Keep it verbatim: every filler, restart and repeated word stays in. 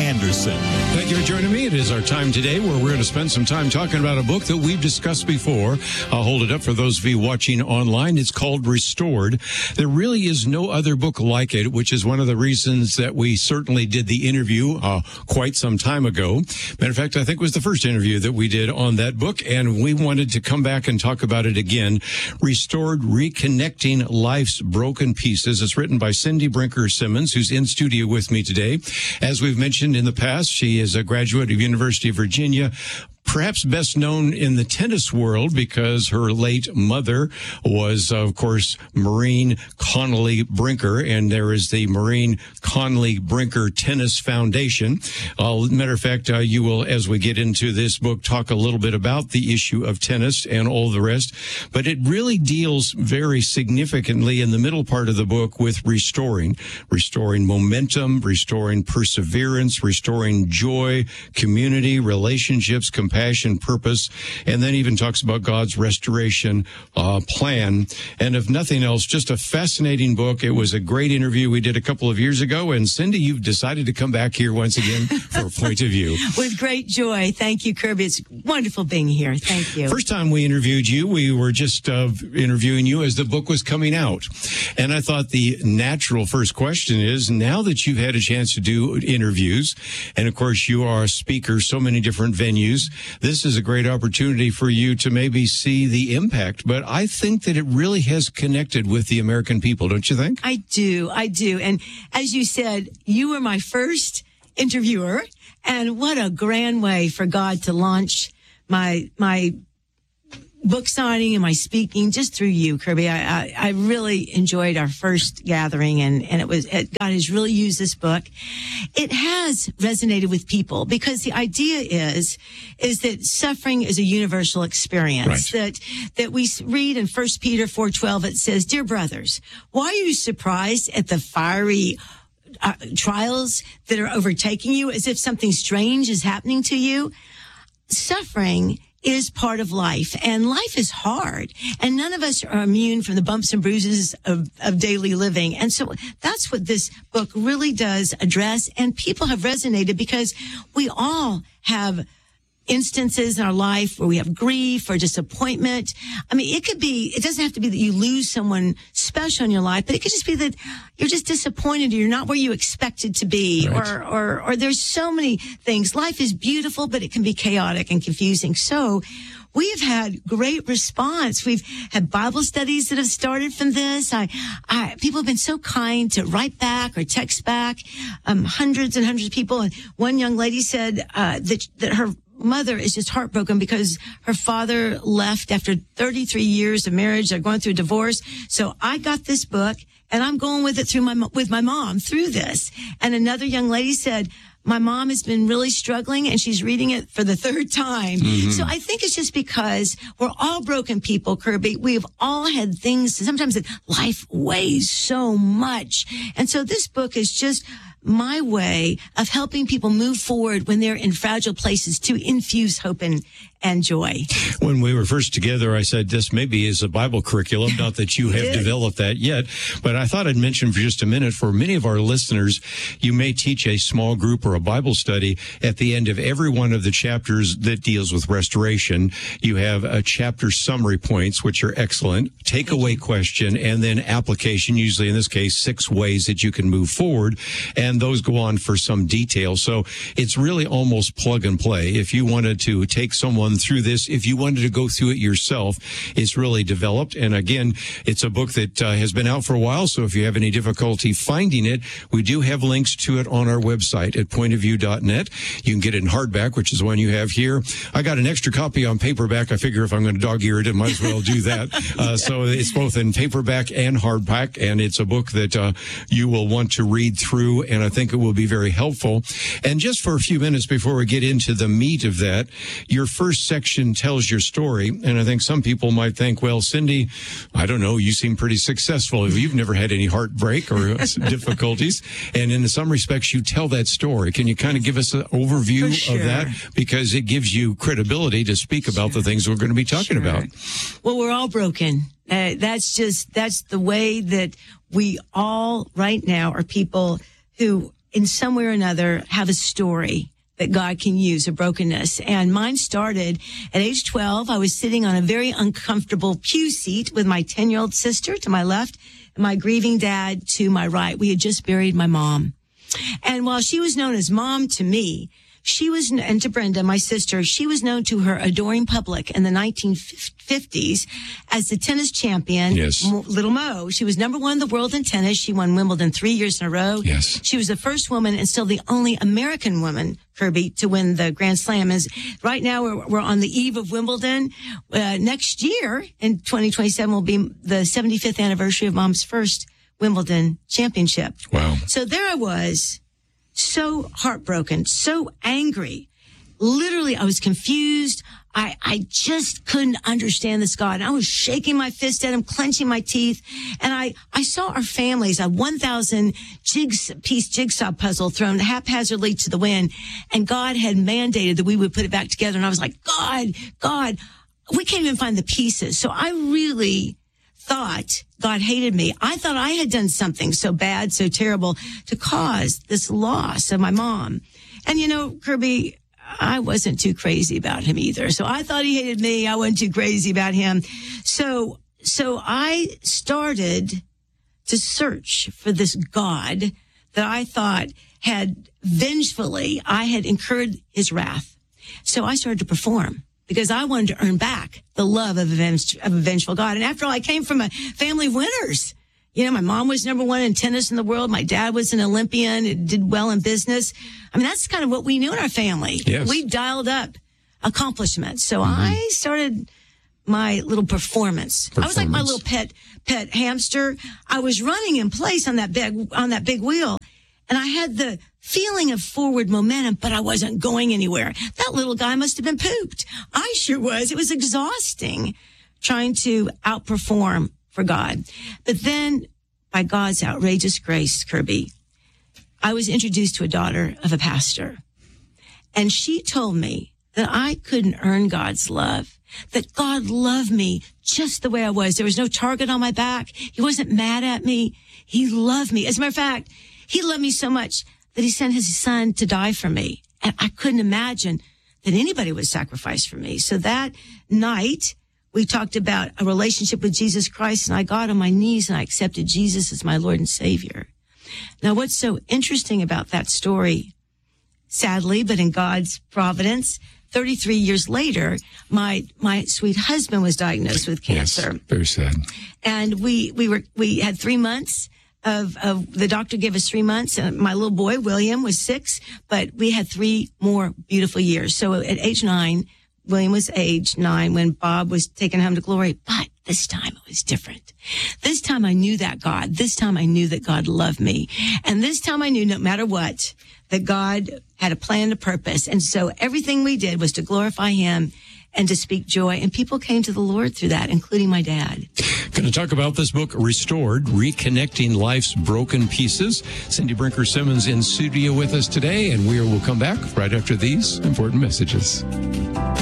Anderson. Thank you for joining me. It is our time today where we're going to spend some time talking about a book that we've discussed before. I'll hold it up for those of you watching online. It's called Restored. There really is no other book like it, which is one of the reasons that we certainly did the interview uh, quite some time ago. Matter of fact, I think it was the first interview that we did on that book, and we wanted to come back and talk about it again. Restored, Reconnecting Life's Broken Pieces. It's written by Cindy Brinker Simmons, who's in studio with me today. As we've mentioned in the past, she is a graduate of University of Virginia, perhaps best known in the tennis world because her late mother was, of course, Maureen Connolly Brinker, and there is the Maureen Connolly Brinker Tennis Foundation. Uh, matter of fact, uh, you will, as we get into this book, talk a little bit about the issue of tennis and all the rest, but it really deals very significantly in the middle part of the book with restoring, restoring momentum, restoring perseverance, restoring joy, community, relationships, compassion, Passion, purpose, and then even talks about God's restoration uh, plan. And if nothing else, just a fascinating book. It was a great interview we did a couple of years ago. And Cindy, you've decided to come back here once again for a point of view. With great joy. Thank you, Kirby. It's wonderful being here. Thank you. First time we interviewed you, we were just uh, interviewing you as the book was coming out. And I thought the natural first question is, now that you've had a chance to do interviews, and of course you are a speaker, so many different venues, this is a great opportunity for you to maybe see the impact. But I think that it really has connected with the American people, don't you think? I do. I do. And as you said, you were my first interviewer. And what a grand way for God to launch my my book signing and my speaking just through you, Kirby. I, I, I really enjoyed our first gathering, and, and it was it, God has really used this book. It has resonated with people because the idea is is that suffering is a universal experience. Right. That that we read in First Peter four twelve. It says, "Dear brothers, why are you surprised at the fiery uh, trials that are overtaking you, as if something strange is happening to you?" Suffering is part of life, and life is hard, and none of us are immune from the bumps and bruises of, of daily living. And so that's what this book really does address, and people have resonated because we all have instances in our life where we have grief or disappointment. I mean, it could be, it doesn't have to be that you lose someone special in your life, but it could just be that you're just disappointed or you're not where you expected to be. Right. Or, or, or there's so many things. Life is beautiful, but it can be chaotic and confusing. So we have had great response. We've had Bible studies that have started from this. I, I, people have been so kind to write back or text back, um, hundreds and hundreds of people. And one young lady said, uh, that, that her mother is just heartbroken because her father left after thirty-three years of marriage. They're going through a divorce. So I got this book and I'm going with it through my, with my mom through this. And another young lady said, my mom has been really struggling and she's reading it for the third time. Mm-hmm. So I think it's just because we're all broken people, Kirby. We've all had things. Sometimes that life weighs so much. And so this book is just my way of helping people move forward when they're in fragile places to infuse hope and, and joy. When we were first together, I said this maybe is a Bible curriculum, not that you have developed that yet, but I thought I'd mention for just a minute, for many of our listeners, you may teach a small group or a Bible study at the end of every one of the chapters that deals with restoration. You have a chapter summary points, which are excellent, takeaway question, and then application, usually in this case, six ways that you can move forward. And those go on for some detail. So it's really almost plug and play. If you wanted to take someone through this, if you wanted to go through it yourself, it's really developed. And again, it's a book that uh, has been out for a while. So if you have any difficulty finding it, we do have links to it on our website at point of view dot net. You can get it in hardback, which is the one you have here. I got an extra copy on paperback. I figure if I'm going to dog ear it, I might as well do that. Uh, so it's both in paperback and hardback. And it's a book that uh, you will want to read through. And I think it will be very helpful. And just for a few minutes before we get into the meat of that, your first section tells your story. And I think some people might think, well, Cindy, I don't know, you seem pretty successful. You've never had any heartbreak or difficulties. And in some respects, you tell that story. Can you kind of give us an overview sure. of that? Because it gives you credibility to speak about sure. the things we're going to be talking sure. about. Well, we're all broken. Uh, that's just, that's the way that we all right now are people who in some way or another, have a story that God can use, a brokenness. And mine started at age twelve. I was sitting on a very uncomfortable pew seat with my ten-year-old sister to my left and my grieving dad to my right. We had just buried my mom. And while she was known as Mom to me, she was, and to Brenda, my sister, she was known to her adoring public in the nineteen fifties as the tennis champion, yes. Little Mo. She was number one in the world in tennis. She won Wimbledon three years in a row. Yes. She was the first woman and still the only American woman, Kirby, to win the Grand Slam. As right now we're, we're on the eve of Wimbledon. Uh, next year in twenty twenty-seven will be the seventy-fifth anniversary of Mom's first Wimbledon championship. Wow. So there I was, so heartbroken, so angry. Literally, I was confused. I, I just couldn't understand this God. And I was shaking my fist at him, clenching my teeth. And I, I saw our families, a one thousand jigs, piece jigsaw puzzle thrown haphazardly to the wind. And God had mandated that we would put it back together. And I was like, God, God, we can't even find the pieces. So I really thought God hated me. I thought I had done something so bad, so terrible to cause this loss of my mom. And you know, Kirby, I wasn't too crazy about him either. So I thought he hated me. I wasn't too crazy about him. So, so I started to search for this God that I thought had vengefully, I had incurred his wrath. So I started to perform, because I wanted to earn back the love of a, venge- of a vengeful God. And after all, I came from a family of winners. You know, my mom was number one in tennis in the world. My dad was an Olympian. It did well in business. I mean, that's kind of what we knew in our family. Yes. We dialed up accomplishments. So Mm-hmm. I started my little performance. performance. I was like my little pet, pet hamster. I was running in place on that big, on that big wheel. And I had the feeling of forward momentum, but I wasn't going anywhere. That little guy must have been pooped. I sure was. It was exhausting trying to outperform for God. But then, by God's outrageous grace, Kirby, I was introduced to a daughter of a pastor. And she told me that I couldn't earn God's love, that God loved me just the way I was. There was no target on my back. He wasn't mad at me. He loved me. As a matter of fact, he loved me so much that he sent his son to die for me. And I couldn't imagine that anybody would sacrifice for me. So that night, we talked about a relationship with Jesus Christ, and I got on my knees and I accepted Jesus as my Lord and Savior. Now, what's so interesting about that story, sadly, but in God's providence, thirty-three years later, my my sweet husband was diagnosed with cancer. Yes, very sad. And we we were we had three months of of the doctor gave us three months. And my little boy William was six, but we had three more beautiful years. So at age nine, William was age nine when Bob was taken home to glory. But this time it was different. This time I knew that God. This time I knew that God loved me. And this time I knew no matter what, that God had a plan, a purpose. And so everything we did was to glorify him and to speak joy. And people came to the Lord through that, including my dad. Going to talk about this book, Restored, Reconnecting Life's Broken Pieces. Cindy Brinker-Simmons in studio with us today, and we will come back right after these important messages.